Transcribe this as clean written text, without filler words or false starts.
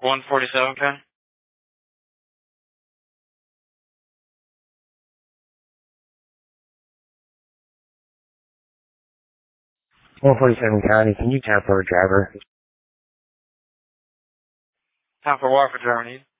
147, Ken. 147 County, can you tap for a driver? Time for what for Germany?